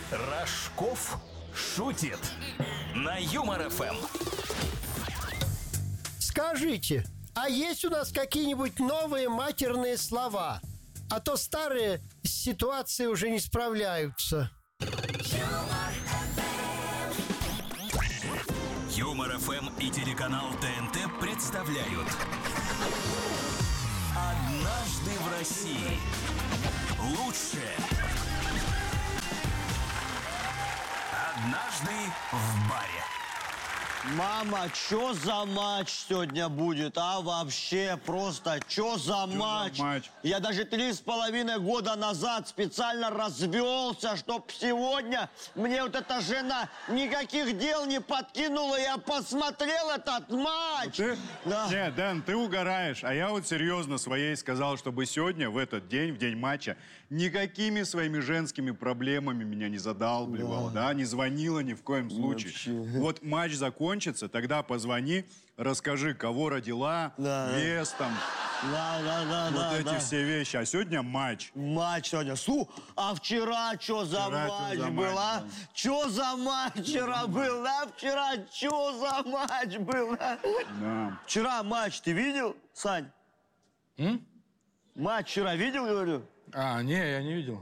Рожков шутит на Юмор ФМ. Скажите, а есть у нас какие-нибудь новые матерные слова? А то старые с ситуацией уже не справляются. Юмор ФМ и телеканал ТНТ представляют «Однажды в России». Лучшее. Однажды в баре. Мама, чё за матч сегодня будет, а вообще просто, чё за матч? Я даже 3,5 года назад специально развелся, чтоб сегодня мне вот эта жена никаких дел не подкинула, я посмотрел этот матч. Да. Нет, Дэн, ты угораешь, а я вот серьезно своей сказал, чтобы сегодня, в этот день, в день матча, никакими своими женскими проблемами меня не задалбливал, да, не звонила ни в коем случае. Вообще. Вот матч закончится, тогда позвони, расскажи, кого родила, вес там. Эти все вещи. А сегодня матч. Матч сегодня. А вчера что за матч был, а? Что за матч вчера был, а? Вчера что за матч был, а? Да. Вчера матч ты видел, Сань? Матч вчера видел, говорю? Не, я не видел.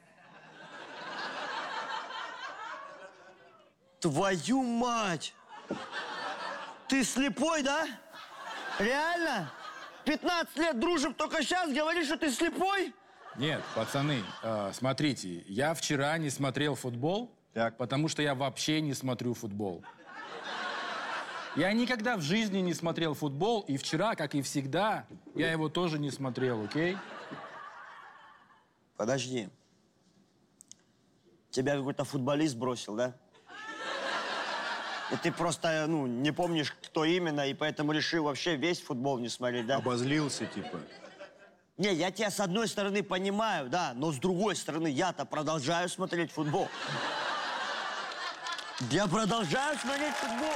Твою мать! Ты слепой, да? Реально? 15 лет дружим, только сейчас говоришь, что ты слепой? Нет, пацаны, смотрите, я вчера не смотрел футбол, потому что я вообще не смотрю футбол. Я никогда в жизни не смотрел футбол, и вчера, как и всегда, я его тоже не смотрел, окей? Подожди. Тебя какой-то футболист бросил, да? И ты просто, не помнишь, кто именно, и поэтому решил вообще весь футбол не смотреть, да? Обозлился, типа. Не, я тебя с одной стороны понимаю, да, но с другой стороны я-то продолжаю смотреть футбол. Я продолжаю смотреть футбол.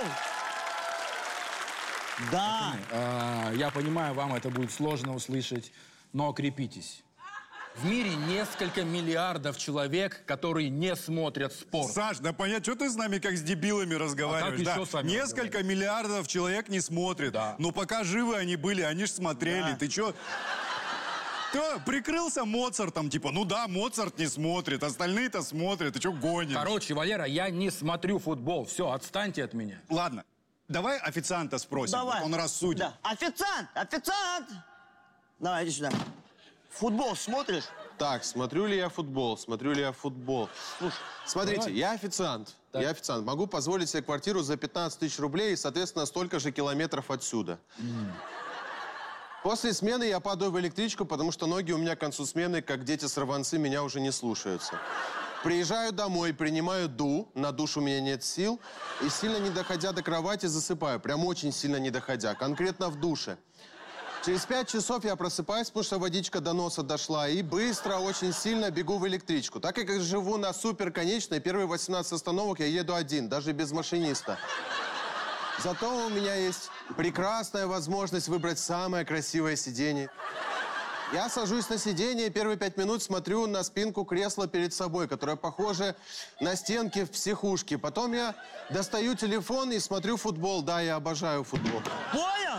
Да. Пацаны, я понимаю, вам это будет сложно услышать, но крепитесь. В мире несколько миллиардов человек, которые не смотрят спорт. Саш, да понятно, что ты с нами как с дебилами разговариваешь? Как еще с вами несколько миллиардов человек не смотрят. Да. Но пока живы они были, они ж смотрели. Да. Ты что? Ты прикрылся Моцартом, типа, Моцарт не смотрит, остальные-то смотрят. Ты что гонишь? Короче, Валера, я не смотрю футбол. Все, отстаньте от меня. Ладно, давай официанта спросим. Давай. Вот он рассудит. Да. Официант! Давай, иди сюда. Футбол смотришь? Так, смотрю ли я футбол? Слушай, смотрите, я официант. Могу позволить себе квартиру за 15 тысяч рублей и, соответственно, столько же километров отсюда. После смены я падаю в электричку, потому что ноги у меня к концу смены, как дети-сорванцы, меня уже не слушаются. Приезжаю домой, принимаю на душ у меня нет сил, и сильно не доходя до кровати засыпаю. Прям очень сильно не доходя, конкретно в душе. Через 5 часов я просыпаюсь, потому что водичка до носа дошла, и быстро, очень сильно бегу в электричку. Так как я живу на суперконечной, первые 18 остановок я еду один, даже без машиниста. Зато у меня есть прекрасная возможность выбрать самое красивое сиденье. Я сажусь на сиденье и первые 5 минут смотрю на спинку кресла перед собой, которая похожа на стенки в психушке. Потом я достаю телефон и смотрю футбол. Да, я обожаю футбол. Понял,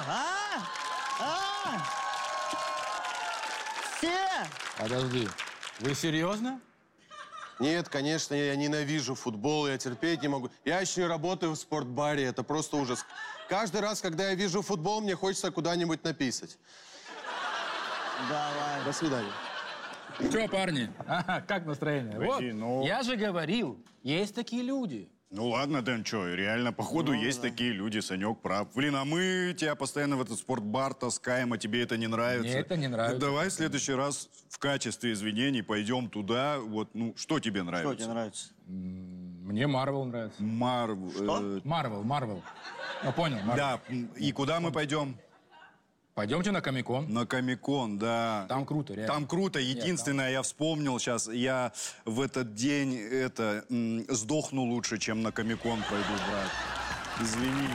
Все! Подожди, вы серьезно? Нет, конечно, я ненавижу футбол, я терпеть не могу. Я еще и работаю в спортбаре, это просто ужас. Каждый раз, когда я вижу футбол, мне хочется куда-нибудь написать. Давай. До свидания. Что, парни, как настроение? Погоди, я же говорил, есть такие люди. Ну ладно, Дэн, что, реально, походу, есть такие люди, Санек прав. Блин, а мы тебя постоянно в этот спортбар таскаем, а тебе это не нравится. Мне это не нравится. Давай в следующий раз в качестве извинений пойдем туда. Вот, что тебе нравится? Что тебе нравится? Мне Марвел нравится. Что? Марвел. Ну, понял, Марвел. Да, и куда мы пойдем? Пойдемте на Комик-кон. На Комик-кон, да. Там круто, реально. Там круто. Единственное, я вспомнил сейчас, я в этот день сдохну лучше, чем на Комик-кон пойду, брат. Извини.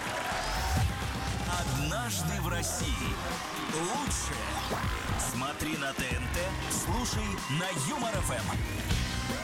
«Однажды в России». Лучшее. Смотри на ТНТ, слушай на Юмор ФМ.